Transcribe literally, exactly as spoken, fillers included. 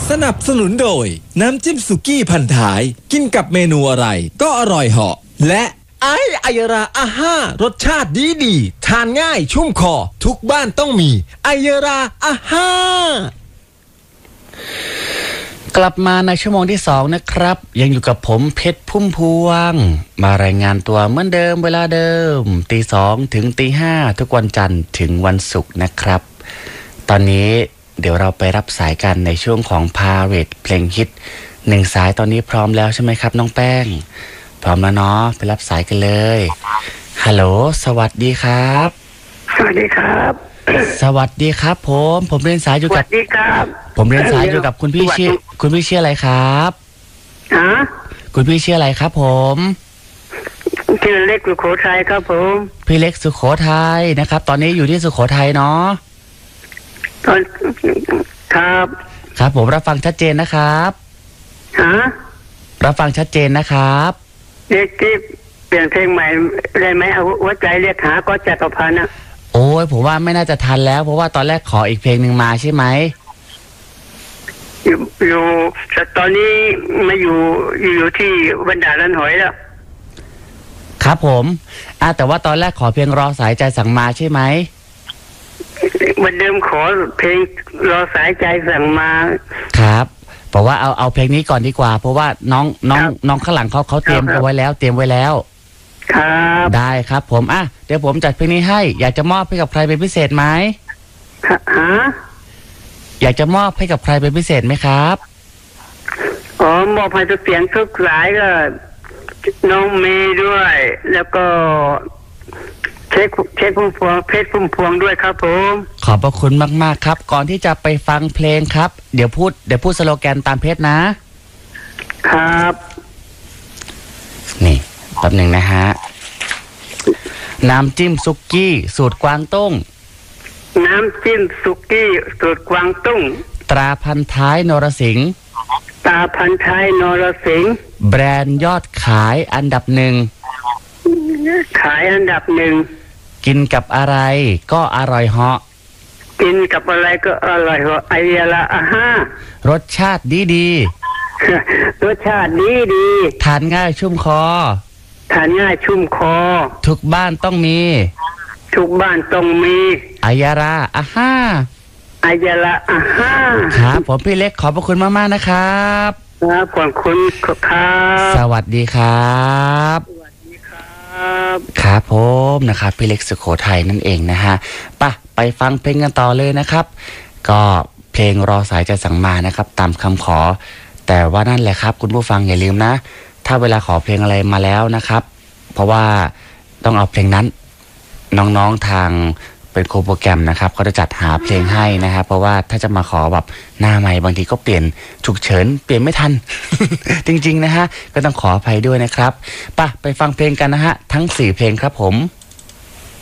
สนับสนุนโดยน้ำจิ้มสุกี้พันท้ายกินกับเมนูอะไรก็อร่อยเหาะและไอไอยราอาห้ารสชาติดีดีทานง่ายชุ่มคอทุกบ้านต้องมีไอยราอาห้ากลับมาในชั่วโมงที่สองนะครับยังอยู่กับผมเพชรพุ่มพวงมารายงานตัวเหมือนเดิมเวลาเดิมตีสองถึงตีห้าทุกวันจันทร์ถึงวันศุกร์นะครับตอนนี้เดี๋ยวเราไปรับสายกันในช่วงของพาเรทเพลงฮิตหนึ่งสายตอนนี้พร้อมแล้วใช่ไหมครับน้องแป้งพร้อมแล้วเนาะไปรับสายกันเลยฮัลโหลสวัสดีครับสวัสดีครับสวัสดีครับผมผมเรียนสายอยู่กับสวัสดีครับผมเรียนสายอยู่กับคุณพี่ชื่อคุณพี่ชื่ออะไรครับฮะคุณพี่ชื่ออะไรครับผมชื่อเล็กสุโขทัยครับผมพี่เล็กสุโขทัยนะครับตอนนี้อยู่ที่สุโขทัยเนาะตอนครับครับผมรับฟังชัดเจนนะครับฮะรับฟังชัดเจนนะครับเล็กที่เปลี่ยนเพลงใหม่ได้ไหมเอาหัวใจเรียกหาก็จักรพันธ์นะโอ้ยผมว่าไม่น่าจะทันแล้วเพราะว่าตอนแรกขออีกเพลงหนึ่งมาใช่ไหมอยู่อยู่แต่ตอนนี้มาอยู่อยู่ที่บรรดาลันหอยแล้วครับผมอ่ะแต่ว่าตอนแรกขอเพลงรอสายใจสั่งมาใช่ไหมวันเดิมขอเพลงรอสายใจสั่งมาครับบอกว่าเอาเอาเพลงนี้ก่อนดีกว่าเพราะว่าน้องน้องน้องข้างหลังเขาเขาเตรียมเอาไว้แล้วเตรียมไว้แล้วครับได้ครับผมอ่ะเดี๋ยวผมจัดเพลงนี้ให้อยากจะมอบให้กับใครเป็นพิเศษไหมฮะอยากจะมอบให้กับใครเป็นพิเศษไหมครับอ๋อมอบให้ทุกเสียงทุกสายก็น้องเมย์ด้วยแล้วก็เช็คเช็คพุ่มพวงเพชรพุ่มพวงด้วยครับผมขอบพระคุณมากๆครับก่อนที่จะไปฟังเพลงครับเดี๋ยวพูดเดี๋ยวพูดสโลแกนตามเพชรนะครับนี่แป๊บหนึ่งนะฮะน้ำจิ้มซุกี้สูตรกวางตุ้งน้ำจิ้มซุกี้สูตรกวางตุ้งตราพันท้ายนรสิงห์ตราพันท้ายนรสิงห์แบรนด์ยอดขายอันดับหนึ่งขายอันดับหนึ่งกินกับอะไรก็อร่อยเหาะกินกับอะไรก็อร่อยเหาะไอยาละอาห้ารสชาติดีดีรสชาติดีดีทานง่ายชุ่มคอทานง่ายชุ่มคอทุกบ้านต้องมีทุกบ้านต้องมีอายาราอาห้าอายาละอาห้าครับผมพี่เล็กขอบพระคุณมากๆนะครับครับขอบคุณครับสวัสดีครับครับผมนะครับพี่เล็กสุโขทัยนั่นเองนะฮะป่ะไปฟังเพลงกันต่อเลยนะครับก็เพลงรอสายจะสั่งมานะครับตามคำขอแต่ว่านั่นแหละครับคุณผู้ฟังอย่าลืมนะถ้าเวลาขอเพลงอะไรมาแล้วนะครับเพราะว่าต้องเอาเพลงนั้นน้องๆทางเป็นโคโปรแกรมนะครับเขาจะจัดหาเพลงให้นะครับเพราะว่าถ้าจะมาขอแบบหน้าใหม่บางทีก็เปลี่ยนฉุกเฉินเปลี่ยนไม่ทัน จริงๆนะฮะก็ต้องขออภัยด้วยนะครับป่ะไปฟังเพลงกันนะฮะทั้งสี่เพลงครับผม